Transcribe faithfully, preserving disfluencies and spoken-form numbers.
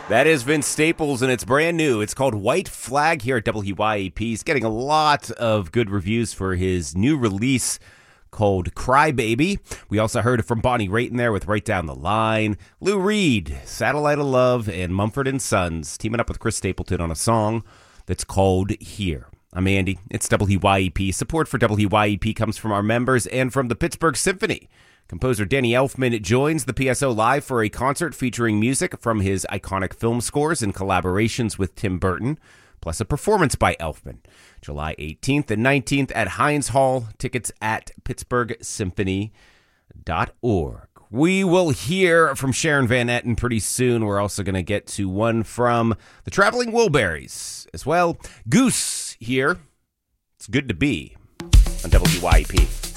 That is Vince Staples, and it's brand new. It's called White Flag here at W Y A P. He's getting a lot of good reviews for his new release called Cry Baby. We also heard from Bonnie Raitt in there with Right Down the Line. Lou Reed, Satellite of Love, and Mumford and Sons teaming up with Chris Stapleton on a song that's called Here. I'm Andy. It's W Y A P. Support for W Y A P comes from our members and from the Pittsburgh Symphony. Composer Danny Elfman joins the P S O live for a concert featuring music from his iconic film scores and collaborations with Tim Burton, plus a performance by Elfman. July eighteenth and nineteenth at Heinz Hall. Tickets at pittsburgh symphony dot org. We will hear from Sharon Van Etten pretty soon. We're also going to get to one from the Traveling Wilburys as well. Goose here. It's good to be on W Y A P.